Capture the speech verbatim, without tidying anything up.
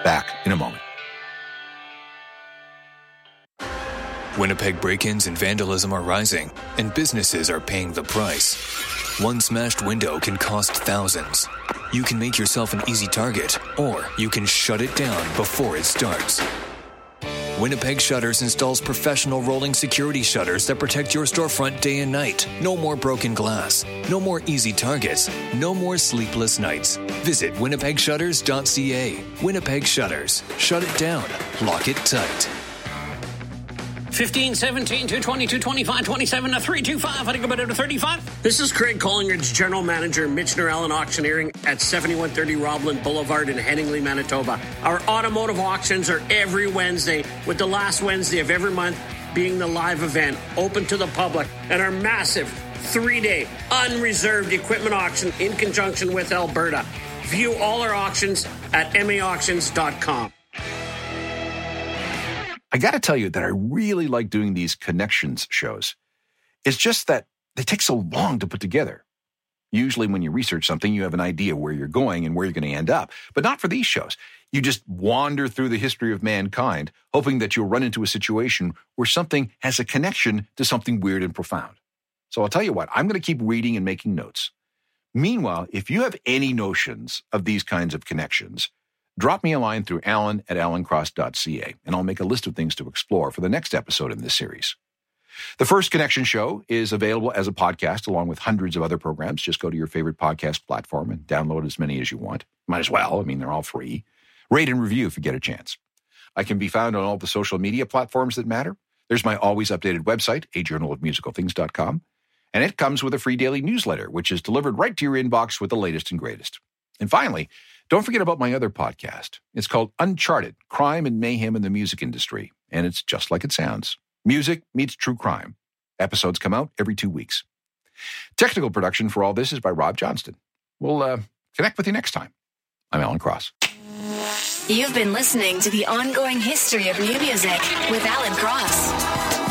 Back in a moment. Winnipeg break-ins and vandalism are rising, and businesses are paying the price. One smashed window can cost thousands. You can make yourself an easy target, or you can shut it down before it starts. Winnipeg Shutters installs professional rolling security shutters that protect your storefront day and night. No more broken glass. No more easy targets. No more sleepless nights. Visit winnipeg shutters dot c a. Winnipeg Shutters. Shut it down. Lock it tight. fifteen, seventeen, two twenty, two twenty-five, twenty-seven, three twenty-five. I think about it to thirty-five. This is Craig Collingridge, General Manager, Michener Allen Auctioneering at seventy-one thirty Roblin Boulevard in Henningley, Manitoba. Our automotive auctions are every Wednesday, with the last Wednesday of every month being the live event, open to the public, and our massive three-day unreserved equipment auction in conjunction with Alberta. View all our auctions at m a auctions dot com. I got to tell you that I really like doing these connections shows. It's just that they take so long to put together. Usually when you research something, you have an idea where you're going and where you're going to end up, but not for these shows. You just wander through the history of mankind, hoping that you'll run into a situation where something has a connection to something weird and profound. So I'll tell you what, I'm going to keep reading and making notes. Meanwhile, if you have any notions of these kinds of connections, drop me a line through alan at alan cross dot c a, and I'll make a list of things to explore for the next episode in this series. The First Connection Show is available as a podcast along with hundreds of other programs. Just go to your favorite podcast platform and download as many as you want. Might as well. I mean, they're all free. Rate and review if you get a chance. I can be found on all the social media platforms that matter. There's my always updated website, a journal of musical things dot com, and it comes with a free daily newsletter, which is delivered right to your inbox with the latest and greatest. And finally, don't forget about my other podcast. It's called Uncharted, Crime and Mayhem in the Music Industry, and it's just like it sounds. Music meets true crime. Episodes come out every two weeks. Technical production for all this is by Rob Johnston. We'll uh, connect with you next time. I'm Alan Cross. You've been listening to The Ongoing History of New Music with Alan Cross.